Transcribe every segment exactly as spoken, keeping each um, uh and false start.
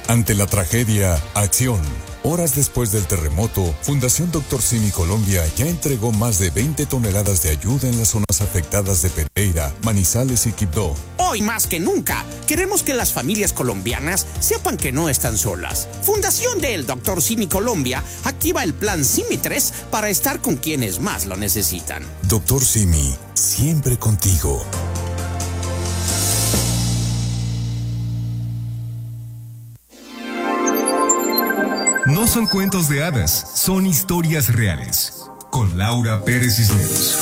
Ante la tragedia, acción. Horas después del terremoto, Fundación Doctor Simi Colombia ya entregó más de veinte toneladas de ayuda en las zonas afectadas de Pereira, Manizales y Quibdó. Hoy más que nunca, queremos que las familias colombianas sepan que no están solas. Fundación del Doctor Simi Colombia activa el plan Simi tres para estar con quienes más lo necesitan. Doctor Simi, siempre contigo. No son cuentos de hadas, son historias reales. Con Laura Pérez Cisneros.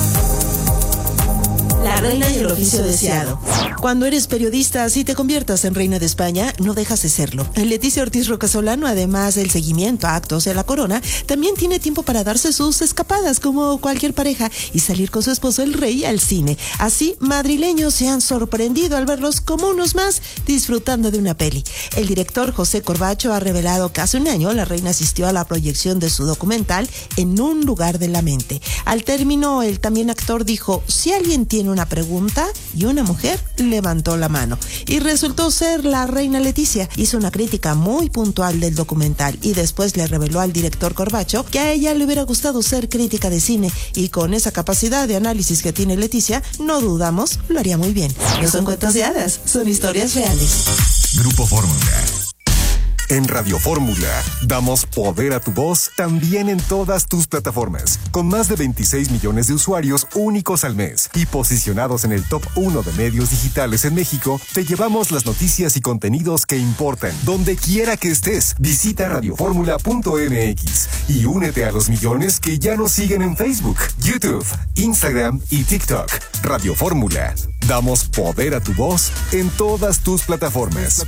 La reina y el oficio deseado. Cuando eres periodista, si te conviertas en reina de España, no dejas de serlo. Leticia Ortiz Rocasolano, además del seguimiento a actos de la corona, también tiene tiempo para darse sus escapadas como cualquier pareja y salir con su esposo el rey al cine. Así, madrileños se han sorprendido al verlos como unos más disfrutando de una peli. El director José Corbacho ha revelado que hace un año la reina asistió a la proyección de su documental En un lugar de la mente. Al término, el también actor dijo: si alguien tiene una pregunta, y una mujer levantó la mano. Y resultó ser la reina Leticia. Hizo una crítica muy puntual del documental y después le reveló al director Corbacho que a ella le hubiera gustado ser crítica de cine, y con esa capacidad de análisis que tiene Leticia, no dudamos, lo haría muy bien. No son cuentos de hadas, son historias reales. Grupo Fórmula. En Radio Fórmula, damos poder a tu voz también en todas tus plataformas, con más de veintiséis millones de usuarios únicos al mes y posicionados en el top uno de medios digitales en México. Te llevamos las noticias y contenidos que importan, donde quiera que estés. Visita radioformula punto m x y únete a los millones que ya nos siguen en Facebook, YouTube, Instagram y TikTok. Radio Fórmula, damos poder a tu voz en todas tus plataformas.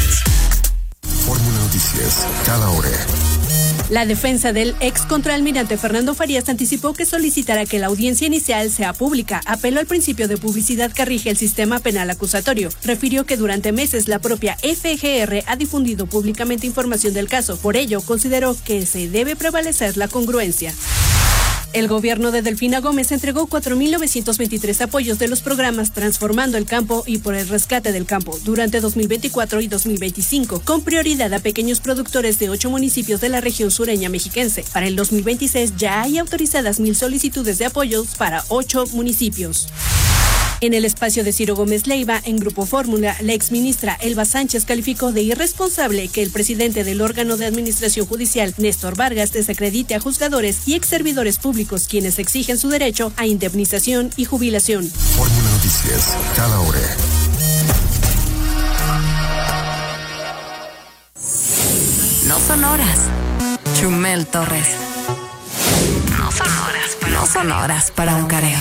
Fórmula Noticias, cada hora. La defensa del ex contraalmirante Fernando Farías anticipó que solicitará que la audiencia inicial sea pública. Apeló al principio de publicidad que rige el sistema penal acusatorio. Refirió que durante meses la propia F G R ha difundido públicamente información del caso. Por ello, consideró que se debe prevalecer la congruencia. El gobierno de Delfina Gómez entregó cuatro mil novecientos veintitrés apoyos de los programas Transformando el Campo y Por el Rescate del Campo durante dos mil veinticuatro y dos mil veinticinco, con prioridad a pequeños productores de ocho municipios de la región sureña mexiquense. Para el dos mil veintiséis ya hay autorizadas mil solicitudes de apoyos para ocho municipios. En el espacio de Ciro Gómez Leiva, en Grupo Fórmula, la exministra Elba Sánchez calificó de irresponsable que el presidente del órgano de administración judicial, Néstor Vargas, desacredite a juzgadores y exservidores públicos, quienes exigen su derecho a indemnización y jubilación. Fórmula Noticias, cada hora. No son horas. Chumel Torres. No son horas para, no son horas para un careo.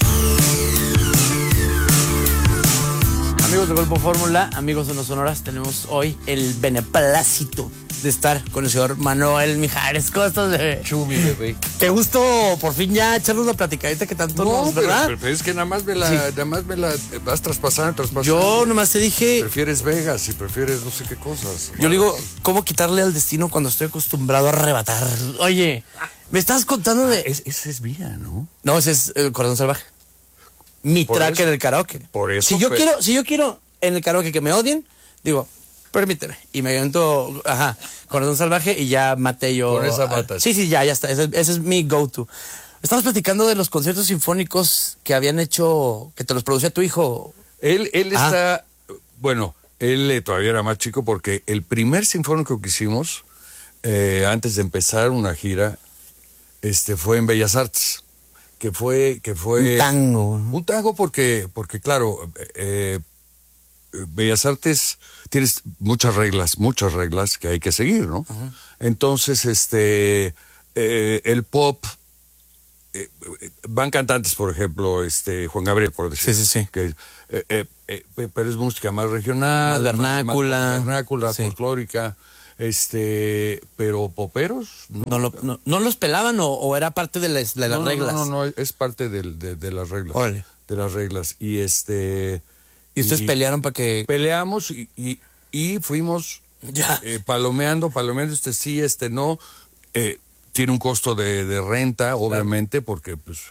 Amigos de Grupo Fórmula, amigos de No Sonoras, tenemos hoy el beneplácito de estar con el señor Manuel Mijares. ¿Cómo estás, bebé? Chumi, bebé. Qué gusto por fin ya echarnos una platicadita que tanto no, nos, ¿verdad? Pero, pero es que nada más me la, sí. nada más me la vas traspasando, traspasando. Yo nomás te dije... Prefieres Vegas y prefieres no sé qué cosas. Yo le digo, ¿cómo quitarle al destino cuando estoy acostumbrado a arrebatar? Oye, me estás contando de... Ah, es, ese es Vía, ¿no? No, ese es el Corazón Salvaje. Mi por track eso, en el karaoke. Por eso. Si yo fue... quiero, si yo quiero en el karaoke que me odien, digo, permíteme. Y me aviento, ajá, Corazón Salvaje y ya maté yo. Con esa matas. Sí, sí, ya, ya está. Ese, ese es mi go-to. Estamos platicando de los conciertos sinfónicos que habían hecho, que te los producía tu hijo. Él, él ah. está, bueno, él eh, todavía era más chico porque el primer sinfónico que hicimos, eh, antes de empezar una gira, este, fue en Bellas Artes. Que fue, que fue... Un tango. Un tango porque, porque claro, eh, Bellas Artes tienes muchas reglas, muchas reglas que hay que seguir, ¿no? Uh-huh. Entonces, este, eh, el pop, eh, van cantantes, por ejemplo, este, Juan Gabriel, por decir. Sí, sí, sí. Que, eh, eh, eh, pero es música más regional. Más vernácula. Más, más vernácula, sí. folclórica. Este, pero poperos no, no, lo, no, ¿no los pelaban o, o era parte de las, de las no, reglas? No, no, no, es parte de, de, de las reglas. Órale. De las reglas. Y este. ¿Y ustedes y, pelearon para que...? Peleamos y, y, y fuimos ya. Eh, palomeando, palomeando, este sí, este no. Eh, tiene un costo de, de renta, obviamente, claro. porque pues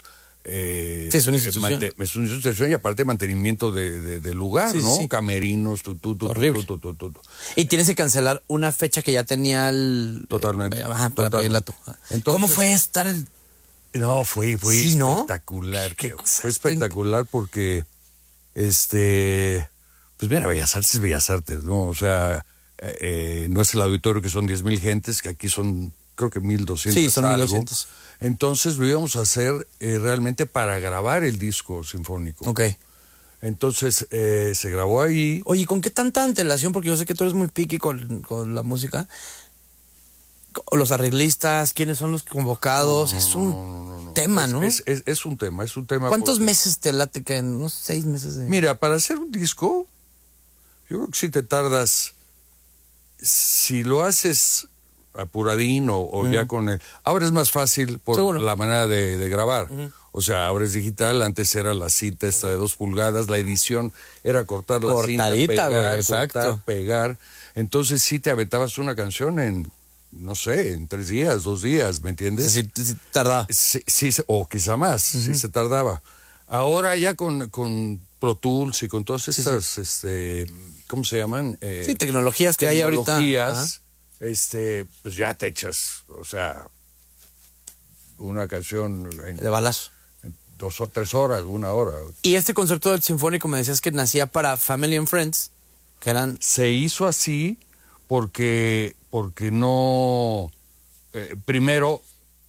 Eh, sí, es una institución. eh, es una institución y aparte mantenimiento de, de, de lugar, sí, ¿no? Sí. Camerinos, tu, tu, tu, horrible. Tu, tu, tu, tu. Y tienes que cancelar una fecha que ya tenía el... Totalmente. Eh, ajá, para Totalmente. pedirla tú. Entonces, ¿cómo fue estar el... No, fue, fue sí, ¿no? espectacular. Fue espectacular porque, este, pues mira, Bellas Artes es Bellas Artes, ¿no? O sea, eh, eh, no es el auditorio que son diez mil gentes, que aquí son, creo que mil doscientos. Sí, son algo. mil doscientos. Entonces lo íbamos a hacer eh, realmente para grabar el disco sinfónico. Ok. Entonces eh, se grabó ahí. Oye, ¿con qué tanta antelación? Porque yo sé que tú eres muy picky con, con la música. Los arreglistas, ¿quiénes son los convocados? No, es un no, no, no. tema, es, ¿no? Es, es, es un tema, es un tema. ¿Cuántos porque... meses te late que en unos seis meses de... Mira, para hacer un disco, yo creo que si te tardas, si lo haces apuradín o, o uh-huh. ya con el... Ahora es más fácil por Seguro. la manera de, de grabar. Uh-huh. O sea, ahora es digital, antes era la cinta esta de dos pulgadas, la edición era cortar la Cortadita, cinta, pegar, güey, exacto. cortar, pegar. Entonces sí te aventabas una canción en, no sé, en tres días, dos días, ¿me entiendes? Sí, sí, sí tardaba. Sí, sí, o quizá más, uh-huh. sí se tardaba. Ahora ya con, con Pro Tools y con todas estas, sí, sí. este, ¿cómo se llaman? Eh, sí, tecnologías que hay ahorita. Tecnologías, este, pues ya te echas, o sea, una canción en, de balazo. En dos o tres horas, una hora. Y este concepto del sinfónico me decías que nacía para Family and Friends, que eran... Se hizo así porque, porque no, eh, primero,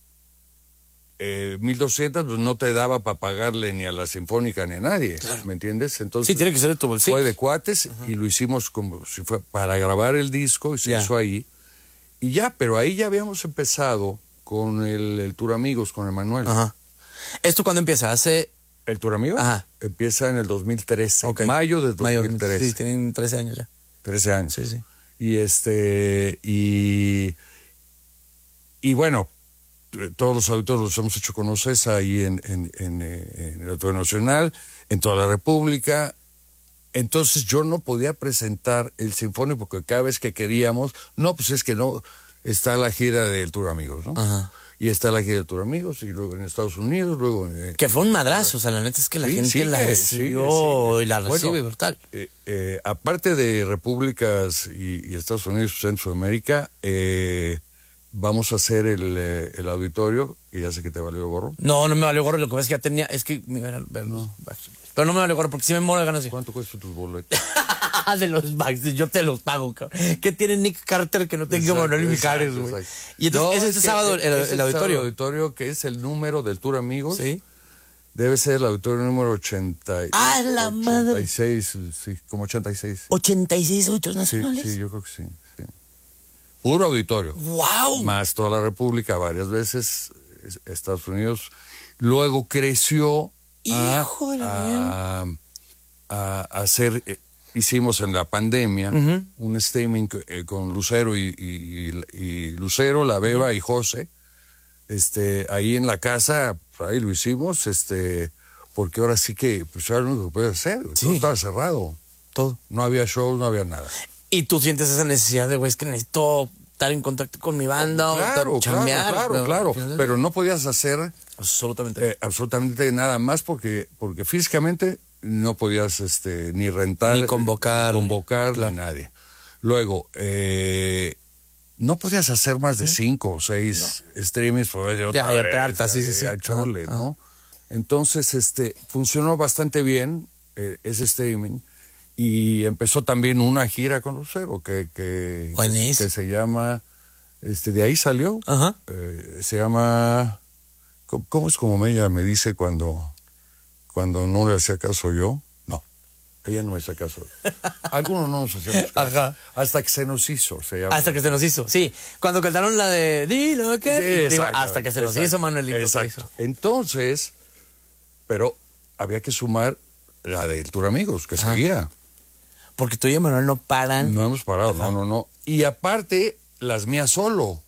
eh, mil doscientos pues no te daba para pagarle ni a la Sinfónica ni a nadie, claro. ¿Me entiendes? Entonces, sí, tiene que ser de tu bolsillo. Fue de cuates uh-huh. y lo hicimos como si fue para grabar el disco y se yeah. hizo ahí. Y ya, pero ahí ya habíamos empezado con el, el Tour Amigos, con Emanuel. Ajá. ¿Esto cuándo empieza? ¿Hace...? ¿El Tour Amigos? Ajá. Empieza en el dos mil trece, okay. mayo de dos mil trece. Mayo, sí, tienen trece años ya. trece años. Sí, sí. Y este, y, y bueno, todos los auditores los hemos hecho con Ocesa ahí en, en, en, en el Auditorio Nacional, en toda la República. Entonces yo no podía presentar el Sinfónico porque cada vez que queríamos, no, pues es que no, está la gira del Tour Amigos, ¿no? Ajá. Y está la gira del Tour Amigos, y luego en Estados Unidos, luego... En, que fue un madrazo, o sea, la neta es que la sí, gente sí, la recibió sí, sí. y la recibe bueno, brutal. Eh, eh, aparte de repúblicas y, y Estados Unidos y Centroamérica, eh, vamos a hacer el, eh, el auditorio, y ya sé que te valió gorro. No, no me valió gorro, lo que pasa es que ya tenía, es que... No. Pero no me valió gorro, porque si me muero de ganas. Sí. ¿Cuánto cuestan tus boletos? De los Baxter, yo te los pago, cabrón. ¿Qué tiene Nick Carter que no tenga Manuel Mijares, güey? Y entonces, no, ¿es este sábado el, el, el auditorio? El auditorio, que es el número del Tour Amigos. Sí. Debe ser el auditorio número ochenta. ¡Ah, la madre! ochenta y seis, sí, como ochenta y seis. ¿ochenta y seis auditorios nacionales? Sí, sí, yo creo que sí, sí. Puro auditorio. ¡Wow! Más toda la República, varias veces, Estados Unidos. Luego creció ¡Hijo de a, a, a hacer... Hicimos en la pandemia uh-huh. un streaming eh, con Lucero y, y, y Lucero, La Beba uh-huh. y José. Este, ahí en la casa, ahí lo hicimos, este, porque ahora sí que, pues era lo único que podía hacer. Sí. Todo estaba cerrado. Todo. No había shows, no había nada. Y tú sientes esa necesidad de, güey, es que necesito estar en contacto con mi banda, claro, o chambear, claro, pero, claro, claro. Pero no podías hacer absolutamente, eh, absolutamente nada más porque, porque físicamente no podías este, ni rentar, ni convocar, convocar claro. a nadie. Luego, eh, no podías hacer más de ¿Sí? cinco o seis no. streamings por vez de otra ya, vez, ya, harta, sí, sí, sí. Chole, ah, ¿no? Ah. Entonces, este, funcionó bastante bien eh, ese streaming y empezó también una gira con Lucero que, que, que, que se llama, este, de ahí salió, Ajá. Eh, se llama, ¿cómo, ¿cómo es como ella me dice cuando... Cuando no le hacía caso yo, no, ella no me hacía caso. Algunos no nos hacíamos caso. Ajá. Hasta que se nos hizo, se llama. Hasta que se nos hizo, sí. Cuando cantaron la de Dilo que... Sí, digo, hasta que se nos exacto, hizo, Manuelito. Exacto. Entonces, pero había que sumar la del Tour Amigos, que Ajá. seguía. Porque tú y Manuel no paran. No hemos parado, Ajá. no, no, no. Y aparte, las mías solo.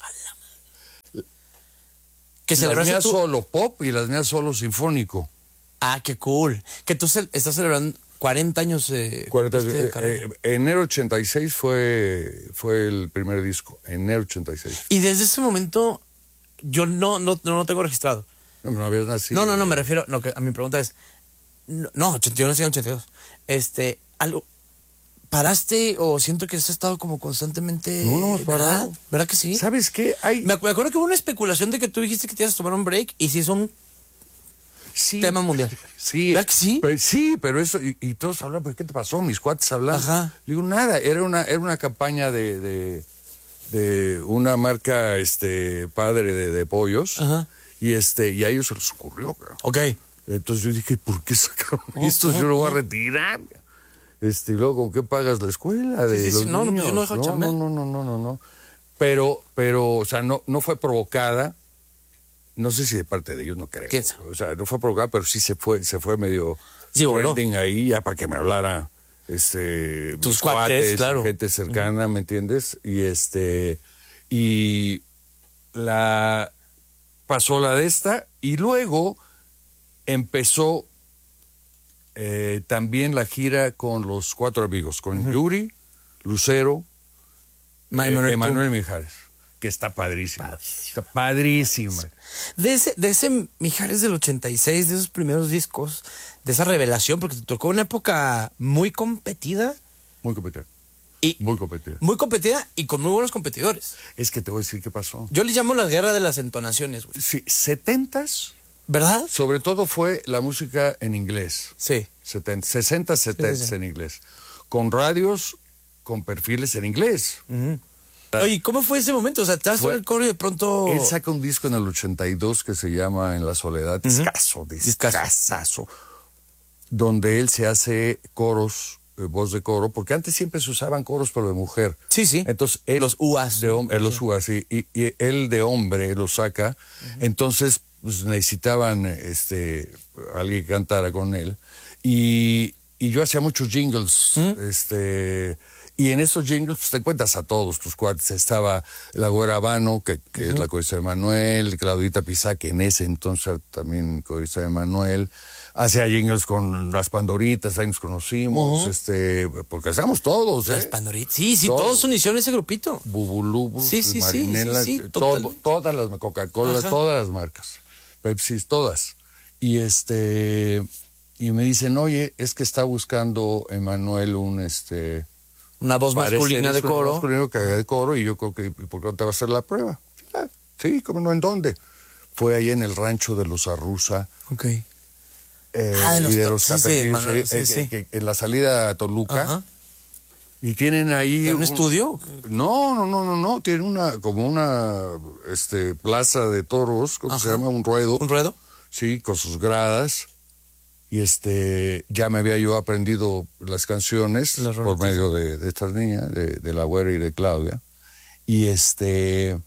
Que las mías tú... solo pop y las mías solo sinfónico. Ah, qué cool. Que tú ce- estás celebrando cuarenta años. Eh, cuarenta, eh, eh, enero ochenta y seis fue, fue el primer disco. Enero ochenta y seis. Y desde ese momento, yo no, no, no lo tengo registrado. No, no habías nacido. No, no, no, me refiero, no, que a mi pregunta es, no, no ochenta y uno, sí, ochenta y dos. Este, algo, ¿paraste o siento que has estado como constantemente? No, no hemos ¿verdad? parado. ¿Verdad que sí? ¿Sabes qué? Hay... Me, me acuerdo que hubo una especulación de que tú dijiste que te ibas a tomar un break y si es un sí, tema mundial. Sí. ¿Verdad que sí? Pero, sí, pero eso, y, y todos hablan, ¿pero qué te pasó? Mis cuates hablan. Ajá. Digo, nada, era una, era una campaña de, de, de una marca este padre de, de pollos. Ajá. Y este, y a ellos se les ocurrió, cabrón. Ok. Entonces yo dije, ¿por qué sacaron esto? Yo lo voy a retirar. Este, y luego, ¿con qué pagas la escuela de Sí, sí, los sí, no, no, niños? yo no dejo no, chambear. no, no, no, no, no. Pero, pero, o sea, no, no fue provocada. No sé si de parte de ellos, no creo. ¿Quién sabe? O sea, no fue provocada, pero sí se fue, se fue medio Sí, bueno. trending ahí ya para que me hablara este Tus mis cuates, claro. gente cercana, ¿me entiendes? Y este y la pasó la de esta y luego empezó eh, también la gira con los cuatro amigos, con uh-huh. Yuri, Lucero, Ma- eh, Emanuel, Emanuel Mijares, que está padrísima. Padrísima. Está padrísima. De ese, de ese Mijares del ochenta y seis, de esos primeros discos, de esa revelación, porque te tocó una época muy competida. Muy competida. Y muy competida. Muy competida y con muy buenos competidores. Es que te voy a decir qué pasó. Yo le llamo la guerra de las entonaciones, güey. Sí, setentas. ¿Verdad? Sobre todo fue la música en inglés. Sí. setenta, sesenta, setenta sí, sí, sí. en inglés. Con radios, con perfiles en inglés. Uh-huh. Oye, ¿cómo fue ese momento? O sea, te en el coro y de pronto... Él saca un disco en el ochenta y dos que se llama En la soledad. Uh-huh. Discazo, discazazo. Donde él se hace coros, eh, voz de coro, porque antes siempre se usaban coros, pero de mujer. Sí, sí. Entonces él, los U A S. De hombre, sí. Los U A S, sí. Y, y él de hombre lo saca. Uh-huh. Entonces pues, necesitaban este, alguien que cantara con él. Y, y yo hacía muchos jingles, uh-huh. este... Y en esos jingles pues, te cuentas a todos tus cuates. Estaba la Güera Habano, que, que uh-huh. es la corista de Manuel, Claudita Pizá, que en ese entonces también corista de Manuel. Hacía jingles con las Pandoritas, ahí nos conocimos, uh-huh. este, porque hacíamos todos, ¿eh? Las Pandoritas, sí, sí, todos, todos unieron ese grupito. Bubulubus, sí, sí, Marinela, sí, sí, sí, todo, todas las Coca-Cola, Ajá. todas las marcas, Pepsi, todas. Y este, y me dicen, oye, es que está buscando Emanuel un, este... Una voz masculina de coro. Una masculina que haga de coro, y yo creo que, ¿por qué no te va a hacer la prueba? Ah, sí, ¿cómo no? ¿En dónde? Fue ahí en el rancho de los Arruza. Ok. Eh, ah, de los, y de los sí, sí, eh, sí, eh, sí. Que, que en la salida a Toluca. Ajá. Y tienen ahí... ¿Un, un estudio? No, no, no, no, no. Tienen una, como una este, plaza de toros, ¿cómo Ajá. se llama? Un ruedo. ¿Un ruedo? Sí, con sus gradas. Y este, ya me había yo aprendido las canciones las por medio de, de estas niñas, de, de la Güera y de Claudia. Y este,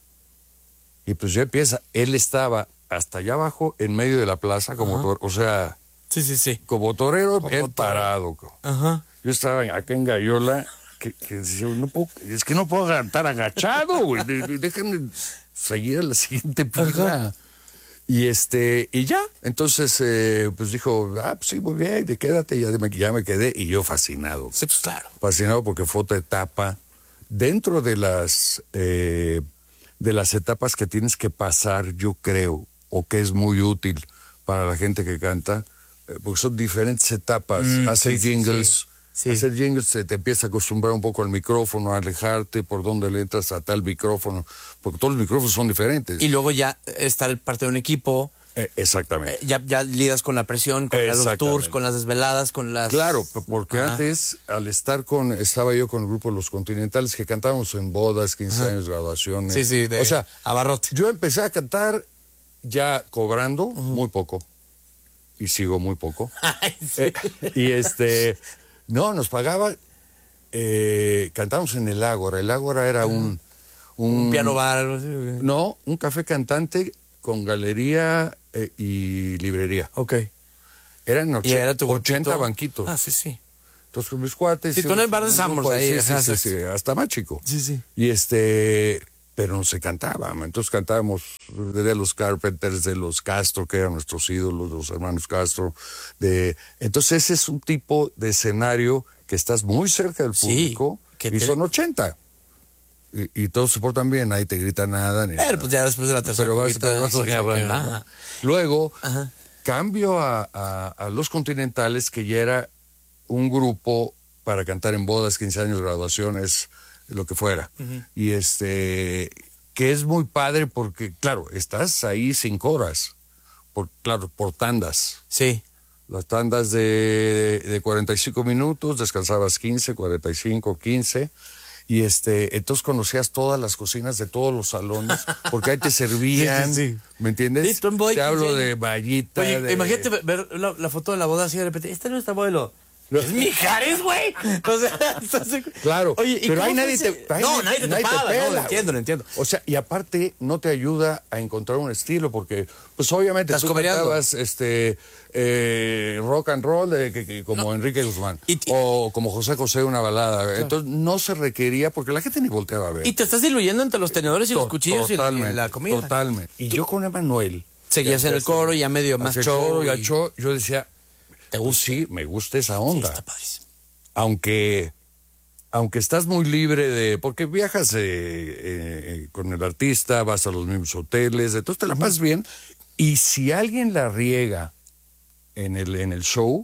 y pues ya empieza. Él estaba hasta allá abajo, en medio de la plaza, como torero, o sea, sí, sí, sí. como torero, como bien torero. parado. Ajá. Yo estaba acá en Gallola, que, que decía, no puedo, es que no puedo estar agachado, güey. Déjenme seguir a la siguiente pila. Y este, y ya, entonces, eh, pues dijo, ah, pues sí, muy bien, de quédate, ya me, ya me quedé, y yo fascinado. Sí, pues claro. Fascinado porque fue otra etapa, dentro de las, eh, de las etapas que tienes que pasar, yo creo, o que es muy útil para la gente que canta, eh, porque son diferentes etapas, mm, hacer sí, jingles, sí. Sí. Hacer jingles se te empieza a acostumbrar un poco al micrófono, a alejarte por donde le entras a tal micrófono, porque todos los micrófonos son diferentes. Y luego ya estar parte de un equipo. Eh, exactamente. Eh, ya, ya lidas con la presión, con los tours, con las desveladas, con las... Claro, porque Ajá. antes, al estar con, estaba yo con el grupo Los Continentales, que cantábamos en bodas, quince Ajá. años, graduaciones. Sí, sí, de o sea, abarrote. Yo empecé a cantar ya cobrando uh-huh. muy poco, y sigo muy poco. Ay, sí. eh, y este... No, nos pagaba, eh, cantábamos en el Ágora. El Ágora era un... Un, un piano bar. No, un café cantante con galería eh, y librería. Ok. Eran och- era tu ochenta grupito? banquitos. Ah, sí, sí. Entonces con mis cuates... Sí, tú en el bar de Sambors ahí. Sí, sí, sí, sí, hasta más chico. Sí, sí. Y este... Pero no se cantaba, entonces cantábamos de los Carpenters, de los Castro, que eran nuestros ídolos, los hermanos Castro. De... Entonces ese es un tipo de escenario que estás muy cerca del público, sí, y te... son ochenta. Y, y todos se portan bien, nadie te grita nada. Ni Pero nada. pues ya después de la tercera Pero vas, copita, vas sí, agarrando, ajá. ¿no? Luego, Ajá. cambio a, a- a Los Continentales, que ya era un grupo para cantar en bodas, quince años, graduaciones, lo que fuera. Y este, que es muy padre porque, claro, estás ahí cinco horas, por, claro, por tandas. Sí. Las tandas de, de cuarenta y cinco minutos, descansabas quince, cuarenta y cinco, quince. Y este, entonces conocías todas las cocinas de todos los salones, porque ahí te servían, Sí, sí, sí. ¿me entiendes? Sí, Tom Boy, te hablo sí. de vallita. Oye, de- imagínate ver- ver la, la foto de la boda así de repente. Este no es tu abuelo. Es Mijares, güey. O sea, entonces- Claro, Oye, ¿y pero cómo ahí fue nadie ese- te, ahí No, nadie te topaba, no, pela, lo entiendo, güey. lo entiendo. O sea, y aparte no te ayuda a encontrar un estilo, porque, pues obviamente Estás tú cobereando. cantabas este, eh, rock and roll de, que- que- como Enrique Guzmán, Y- y- o como José José, una balada. Entonces no se requería, porque la gente ni volteaba a ver. Y te estás diluyendo entre los tenedores y los To- cuchillos y la, y la comida. Totalmente. Y yo con Emanuel. Seguías en el coro y ya medio más hacía show. coro, ya y- show, yo decía, ¿Te "Oh, gusta? sí, me gusta esa Sí, onda. está padrísimo. Aunque, aunque estás muy libre de, porque viajas eh, eh, eh, con el artista, vas a los mismos hoteles, entonces te la pasas bien. Y si alguien la riega en el, en el show,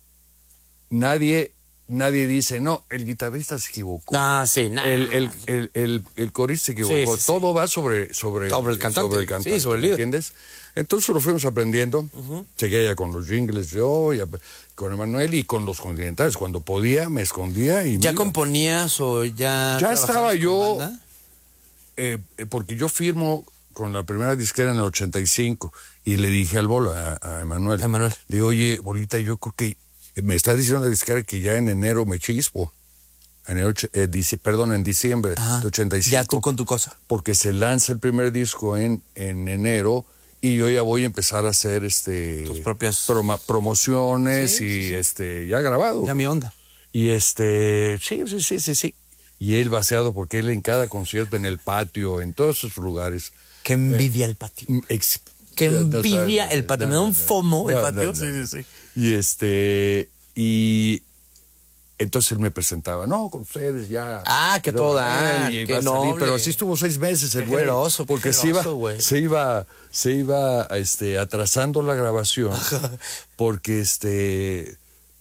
nadie, nadie dice, no, el guitarrista se equivocó. Ah, sí, nada. El, el, el, el, el corista se equivocó. Sí, sí, sí. Todo va sobre, sobre, Sobre el cantante. sobre el cantante, Sí, sobre el ¿me líder. ¿entiendes? Entonces lo fuimos aprendiendo. Llegué ya con los jingles yo, y a- con Emanuel y con los continentales. Cuando podía, me escondía y ¿Ya mira, componías o ya Ya trabajabas estaba con yo- banda? eh, eh, porque yo firmo con la primera disquera en el ochenta y cinco y le dije al Bolo, a, a Emanuel, A Emanuel. le digo, oye, Bolita, yo creo que me está diciendo la disquera que ya en enero me chispo. En enero, eh, dice, perdón, en diciembre Ajá. de ochenta y cinco. Ya tú con tu cosa. Porque se lanza el primer disco en, en enero y yo ya voy a empezar a hacer este Tus propias- proma- promociones Sí, y sí, sí. este ya grabado. Ya mi onda. Y este, sí, sí, sí, sí, sí. Y él vaciado porque él en cada concierto, en el patio, en todos esos lugares. Qué envidia el patio. mm, ex- Qué no, no, envidia no, el patio. no, Me da un no, fomo el no, patio. no, no. Sí, sí, sí. Y este, y entonces él me presentaba, no, con ustedes ya. Ah, que todo da, y qué va a salir, noble. pero así estuvo seis meses el Qué güey. generoso, qué porque se generoso, iba, güey. se iba, se iba, este, atrasando la grabación, porque este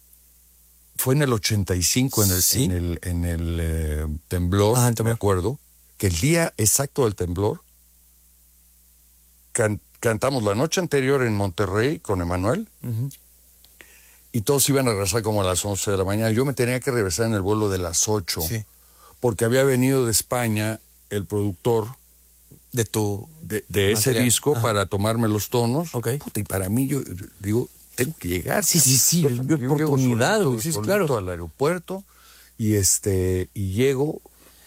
fue en el ochenta y cinco, en el, ¿Sí? en el, en el eh, temblor, Ah, el me temblor. acuerdo, que el día exacto del temblor can- cantamos la noche anterior en Monterrey con Emanuel. Y todos iban a regresar como a las once de la mañana. Yo me tenía que regresar en el vuelo de las ocho. Sí. Porque había venido de España el productor De tu. de, de ese Material. disco Ajá. para tomarme los tonos. Ok. Puta, y para mí, yo digo, tengo que llegar. Sí, sí, sí, Entonces, qué yo llego oportunidad, solito- güey, sí, solito claro. al aeropuerto y este y llego.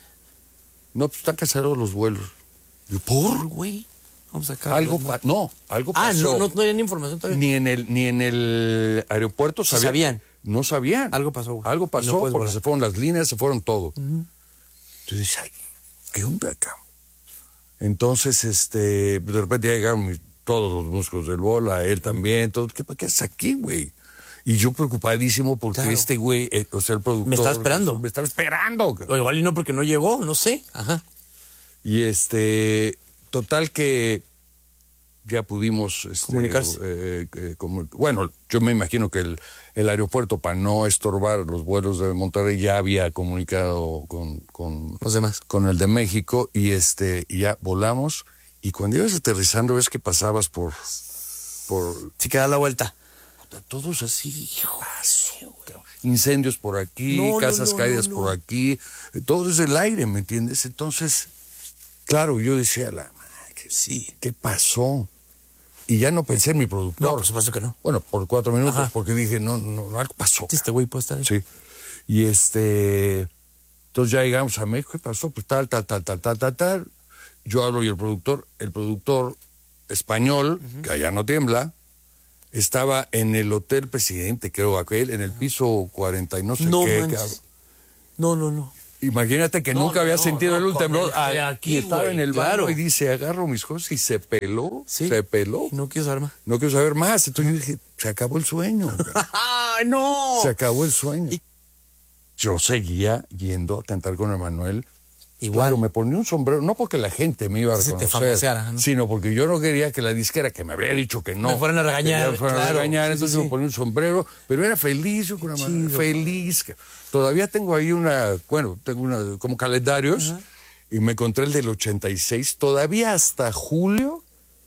No, pues están cancelados los vuelos. Yo, ¿por? Güey. Vamos a sacar. Algo pa- no, algo Ah, pasó. no, no tenían información todavía. Ni en el, ni en el aeropuerto Sí sabían. sabían. No sabían. Algo pasó, güey. Algo Y pasó no puedes porque volar. se fueron las líneas, se fueron todo. Entonces dices, ay, ¿qué onda acá? Entonces, este, de repente ya llegaron mis- todos los músicos del Bola, él también, todo. ¿Qué, ¿qué haces aquí, güey? Y yo preocupadísimo porque Claro. este güey, eh, o sea, el productor. Me estaba esperando. Me estaba esperando. O igual y no porque no llegó, no sé. Ajá. Y este, total que ya pudimos este, Comunicarse. eh, eh, comu- bueno, yo me imagino que el, el aeropuerto, para no estorbar los vuelos de Monterrey, ya había comunicado con, con, Los demás. con el de México y este y ya volamos. Y cuando ibas aterrizando, ves que pasabas por, por Si queda la vuelta. todos así, hijazo, cabrón. Incendios por aquí, No, no, casas no, caídas no, por no. aquí, todo es el aire, ¿me entiendes? Entonces, claro, yo decía, la madre, que sí, ¿qué pasó? Y ya no pensé en mi productor. No, por supuesto que no. Bueno, por cuatro minutos, Ajá. porque dije, no, no, no, algo pasó. Este güey puede estar ahí. Sí. Y este, entonces ya llegamos a México, ¿qué pasó? Pues tal, tal, tal, tal, tal, tal, tal. Yo hablo y el productor, el productor español, que allá no tiembla, estaba en el Hotel Presidente, creo, aquel, en el piso cuarenta y no sé No qué. manches. cabrón. No, no, no. Imagínate que No, nunca había no, sentido no, el con temblor. el- Ah, aquí, y estaba güey, en el claro. baño y dice, agarro mis cosas y se peló, Sí. se peló. No quiero saber más. No quiero saber más. Entonces yo dije, se acabó el sueño. cabrón. ¡Ay, no! Se acabó el sueño. Y- Yo seguía yendo a cantar con Emanuel Igual. Claro, me ponía un sombrero, no porque la gente me iba a reconocer, ¿no? Sino porque yo no quería que la disquera, que me habría dicho que no, me fueran a regañar, me fueran claro, a regañar, sí, entonces sí, me sí. ponía un sombrero, pero era feliz, yo con una mano, sí, feliz. Todavía tengo ahí una, bueno, tengo una, como calendarios, uh-huh. y me encontré el del ochenta y seis, todavía hasta julio.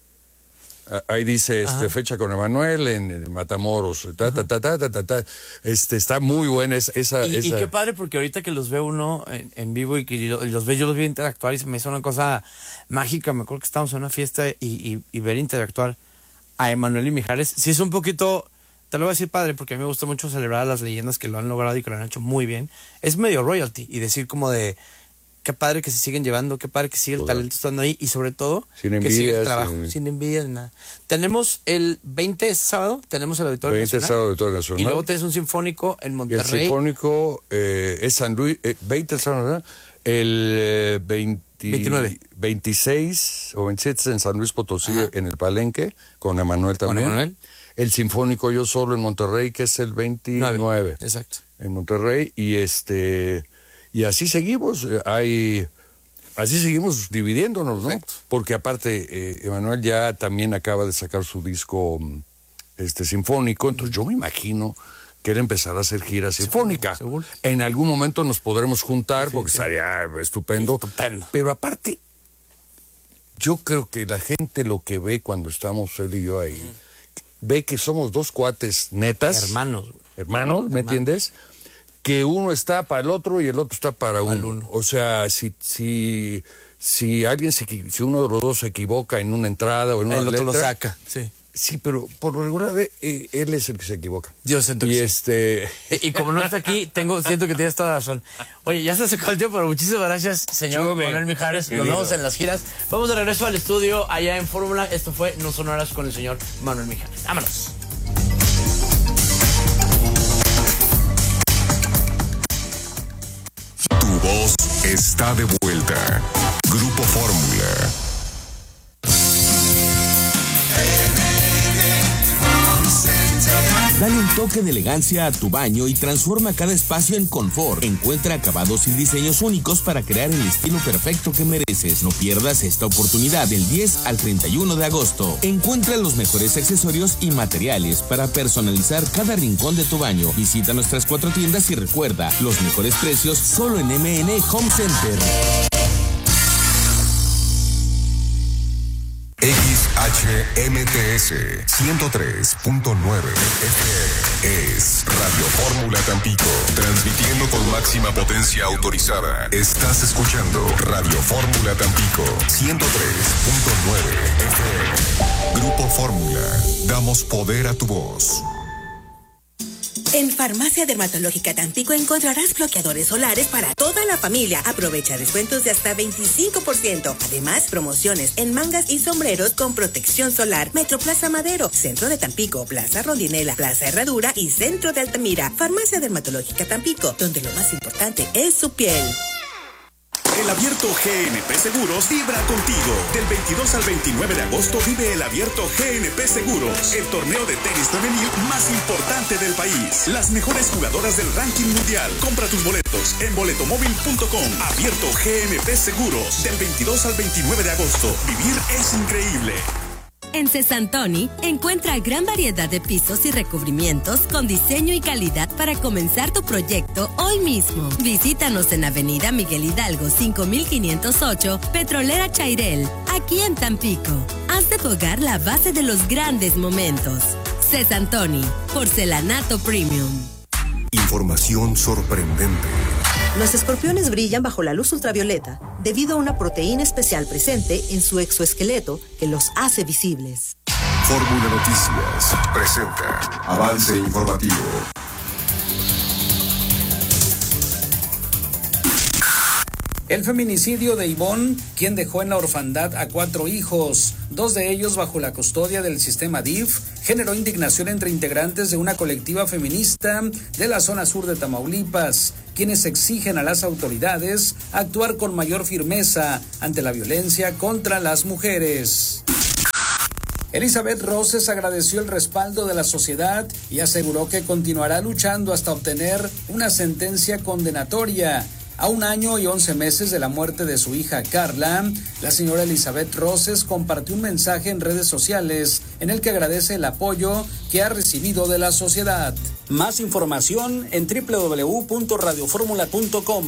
Ahí dice este, fecha con Emanuel en, en Matamoros, ta, ta, ta, ta, ta, ta, ta. Este, está muy buena esa, esa, y, esa... y qué padre, porque ahorita que los ve uno en, en vivo y que y los ve, yo los vi interactuar y se me hizo una cosa mágica. Me acuerdo que estábamos en una fiesta y, y, y ver interactuar a Emanuel y Mijares. Sí es un poquito, te lo voy a decir padre, porque a mí me gusta mucho celebrar a las leyendas que lo han logrado y que lo han hecho muy bien. Es medio royalty y decir como de... Qué padre que se siguen llevando, qué padre que sigue el talento estando ahí y sobre todo sin que sigue el envidias, trabajo, sin, sin envidia ni nada. Tenemos el veinte este sábado, tenemos el Auditorio veinte Nacional. sábado Auditorio Nacional. Y luego tienes un sinfónico en Monterrey. Y el sinfónico eh, es San Luis, eh, veinte el sábado, ¿verdad? El eh, veinte, veintinueve. veintiséis o veintisiete en San Luis Potosí, ajá, en el Palenque, con Emanuel también. Con Emanuel. El sinfónico yo solo en Monterrey, que es el veintinueve. nueve, exacto. En Monterrey, y este y así seguimos, hay... Así seguimos dividiéndonos, ¿no? Perfecto. Porque aparte, eh, Emanuel ya también acaba de sacar su disco este, sinfónico, entonces yo me imagino que él empezará a hacer gira sinfónica. ¿Seguro? En algún momento nos podremos juntar, sí, porque sí. estaría estupendo. Estupendo. Pero aparte, yo creo que la gente lo que ve cuando estamos él y yo ahí, mm. ve que somos dos cuates netas. Hermanos. Hermanos, ¿me Hermanos. entiendes? Que uno está para el otro y el otro está para uno. uno. O sea, si si si alguien se, si uno de los dos se equivoca en una entrada o en una el letra, otro lo saca, sí. Sí, pero por lo regular eh, él es el que se equivoca. Yo siento que y sí. este y, y como no está aquí, tengo siento que tienes toda la razón. Oye, ya se acercó el tiempo, pero muchísimas gracias, señor Manuel Mijares. Nos vemos en las giras. Vamos de regreso al estudio allá en Fórmula. Esto fue No Son Horas con el señor Manuel Mijares. Vámonos. Tu voz está de vuelta. Grupo Fórmula. Dale un toque de elegancia a tu baño y transforma cada espacio en confort. Encuentra acabados y diseños únicos para crear el estilo perfecto que mereces. No pierdas esta oportunidad del diez al treinta y uno de agosto. Encuentra los mejores accesorios y materiales para personalizar cada rincón de tu baño. Visita nuestras cuatro tiendas y recuerda, los mejores precios solo en M N Home Center. X H M T S ciento tres punto nueve F M es Radio Fórmula Tampico, transmitiendo con máxima potencia autorizada. Estás escuchando Radio Fórmula Tampico ciento tres punto nueve F M. Grupo Fórmula, damos poder a tu voz. En Farmacia Dermatológica Tampico encontrarás bloqueadores solares para toda la familia. Aprovecha descuentos de hasta veinticinco por ciento. Además, promociones en mangas y sombreros con protección solar. Metroplaza Madero, Centro de Tampico, Plaza Rondinela, Plaza Herradura y Centro de Altamira. Farmacia Dermatológica Tampico, donde lo más importante es su piel. El Abierto G N P Seguros vibra contigo. Del veintidós al veintinueve de agosto vive el Abierto G N P Seguros, el torneo de tenis femenil más importante del país. Las mejores jugadoras del ranking mundial. Compra tus boletos en boletomóvil punto com. Abierto G N P Seguros, del veintidós al veintinueve de agosto. Vivir es increíble. En Cesantoni, encuentra gran variedad de pisos y recubrimientos con diseño y calidad para comenzar tu proyecto hoy mismo. Visítanos en Avenida Miguel Hidalgo cinco mil quinientos ocho, Petrolera Chairel, aquí en Tampico. Haz de tu hogar la base de los grandes momentos. Cesantoni, porcelanato premium. Información sorprendente. Los escorpiones brillan bajo la luz ultravioleta debido a una proteína especial presente en su exoesqueleto que los hace visibles. Fórmula Noticias presenta avance informativo. El feminicidio de Ivonne, quien dejó en la orfandad a cuatro hijos, dos de ellos bajo la custodia del sistema D I F, generó indignación entre integrantes de una colectiva feminista de la zona sur de Tamaulipas, quienes exigen a las autoridades actuar con mayor firmeza ante la violencia contra las mujeres. Elizabeth Roses agradeció el respaldo de la sociedad y aseguró que continuará luchando hasta obtener una sentencia condenatoria. A un año y once meses de la muerte de su hija Carla, la señora Elizabeth Roses compartió un mensaje en redes sociales en el que agradece el apoyo que ha recibido de la sociedad. Más información en doble u doble u doble u punto radio fórmula punto com.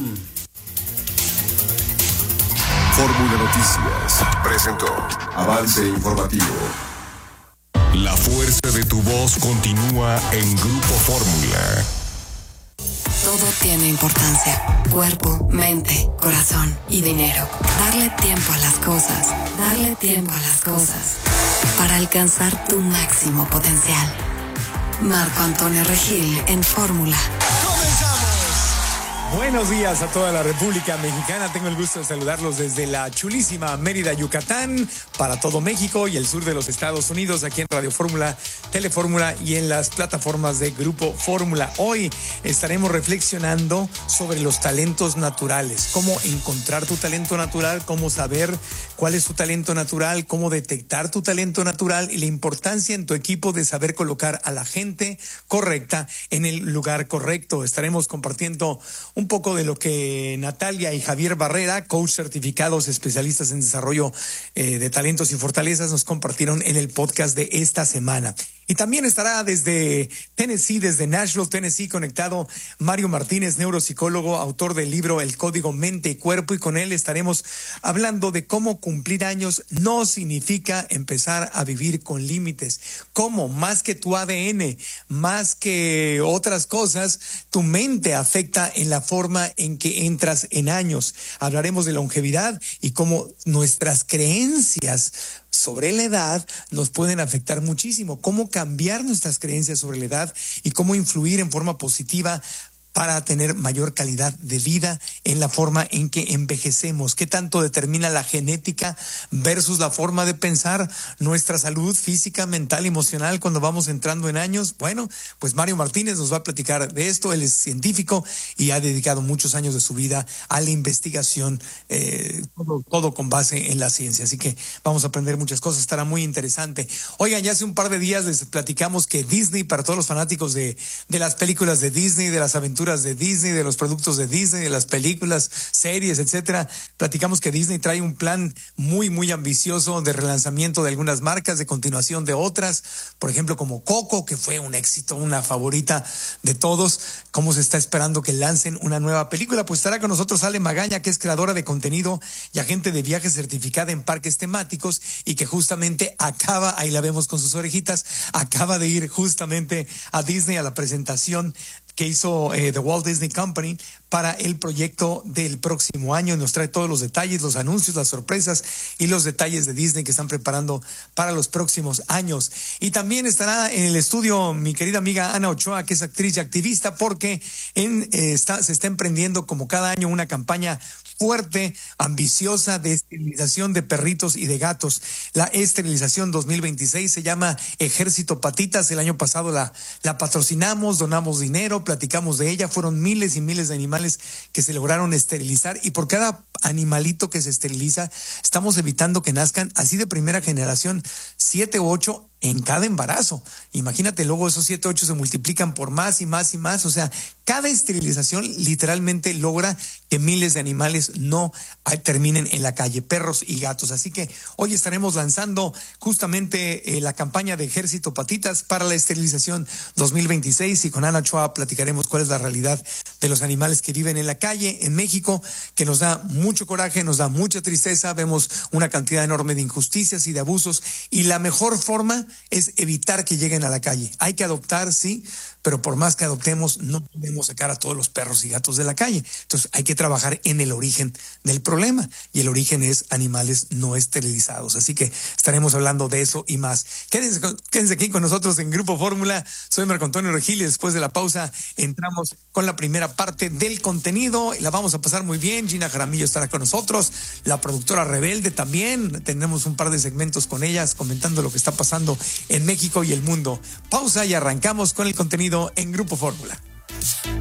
Fórmula Noticias presentó Avance Informativo. La fuerza de tu voz continúa en Grupo Fórmula. Todo tiene importancia. Cuerpo, mente, corazón y dinero. Darle tiempo a las cosas. Darle tiempo a las cosas. Para alcanzar tu máximo potencial. Marco Antonio Regil en Fórmula. Buenos días a toda la República Mexicana. Tengo el gusto de saludarlos desde la chulísima Mérida, Yucatán, para todo México y el sur de los Estados Unidos, aquí en Radio Fórmula, Telefórmula y en las plataformas de Grupo Fórmula. Hoy estaremos reflexionando sobre los talentos naturales, cómo encontrar tu talento natural, cómo saber cuál es tu talento natural, cómo detectar tu talento natural y la importancia en tu equipo de saber colocar a la gente correcta en el lugar correcto. Estaremos compartiendo un poco de lo que Natalia y Javier Barrera, coach certificados especialistas en desarrollo eh, de talentos y fortalezas, nos compartieron en el podcast de esta semana. Y también estará desde Tennessee, desde Nashville, Tennessee, conectado Mario Martínez, neuropsicólogo, autor del libro El Código Mente y Cuerpo, y con él estaremos hablando de cómo cumplir años no significa empezar a vivir con límites. Cómo, más que tu A D N, más que otras cosas, tu mente afecta en la forma en que entras en años. Hablaremos de longevidad y cómo nuestras creencias sobre la edad nos pueden afectar muchísimo, cómo cambiar nuestras creencias sobre la edad y cómo influir en forma positiva para tener mayor calidad de vida en la forma en que envejecemos. ¿Qué tanto determina la genética versus la forma de pensar nuestra salud física, mental, emocional cuando vamos entrando en años? Bueno, pues Mario Martínez nos va a platicar de esto. Él es científico y ha dedicado muchos años de su vida a la investigación, eh, todo, todo con base en la ciencia. Así que vamos a aprender muchas cosas, estará muy interesante. Oigan, ya hace un par de días les platicamos que Disney, para todos los fanáticos de, de las películas de Disney, de las aventuras de Disney, de los productos de Disney, de las películas, series, etcétera. Platicamos que Disney trae un plan muy, muy ambicioso de relanzamiento de algunas marcas, de continuación de otras, por ejemplo, como Coco, que fue un éxito, una favorita de todos. ¿Cómo se está esperando que lancen una nueva película? Pues estará con nosotros Ale Magaña, que es creadora de contenido y agente de viajes certificada en parques temáticos y que justamente acaba, ahí la vemos con sus orejitas, acaba de ir justamente a Disney a la presentación que hizo eh, The Walt Disney Company para el proyecto del próximo año. Nos trae todos los detalles, los anuncios, las sorpresas y los detalles de Disney que están preparando para los próximos años. Y también estará en el estudio mi querida amiga Ana Ochoa, que es actriz y activista, porque en, eh, está, se está emprendiendo como cada año una campaña fuerte, ambiciosa de esterilización de perritos y de gatos. La esterilización dos mil veintiséis se llama Ejército Patitas. El año pasado la, la patrocinamos, donamos dinero, platicamos de ella. Fueron miles y miles de animales que se lograron esterilizar y por cada animalito que se esteriliza estamos evitando que nazcan así de primera generación siete u ocho en cada embarazo. Imagínate, luego esos siete, ocho se multiplican por más y más y más. O sea, cada esterilización literalmente logra que miles de animales no terminen en la calle, perros y gatos. Así que hoy estaremos lanzando justamente eh, la campaña de Ejército Patitas para la esterilización dos mil veintiséis y con Ana Ochoa platicaremos cuál es la realidad de los animales que viven en la calle en México, que nos da mucho coraje, nos da mucha tristeza. Vemos una cantidad enorme de injusticias y de abusos y la mejor forma es evitar que lleguen a la calle. Hay que adoptar, sí, pero por más que adoptemos, no podemos sacar a todos los perros y gatos de la calle. Entonces hay que trabajar en el origen del problema, y el origen es animales no esterilizados. Así que estaremos hablando de eso y más. Quédense, quédense aquí con nosotros en Grupo Fórmula. Soy Marco Antonio Regil y después de la pausa entramos con la primera parte del contenido. La vamos a pasar muy bien. Gina Jaramillo estará con nosotros, la productora Rebelde también. Tendremos un par de segmentos con ellas comentando lo que está pasando en México y el mundo. Pausa y arrancamos con el contenido en Grupo Fórmula.